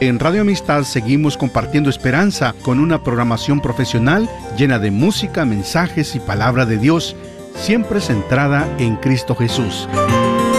en Radio Amistad seguimos compartiendo esperanza con una programación profesional llena de música, mensajes y palabra de Dios, siempre centrada en Cristo Jesús.